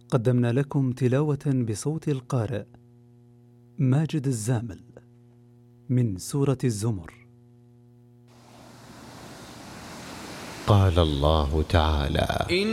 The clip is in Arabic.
قدمنا لكم تلاوة بصوت القارئ ماجد الزامل من سورة الزمر. قال الله تعالى: